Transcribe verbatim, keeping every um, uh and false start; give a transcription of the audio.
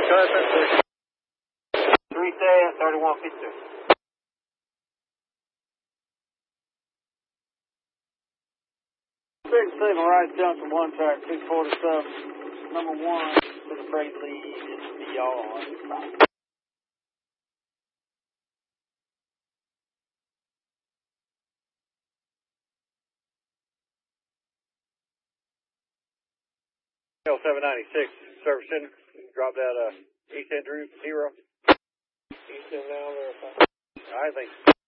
three ten, thirty-one fifty-two. Six signal right junction, one track, six forty-seven, number one, to the freight lead, it's beyond. seven ninety-six, service center, dropped out uh, East End Route, zero. East End now, verify. I think.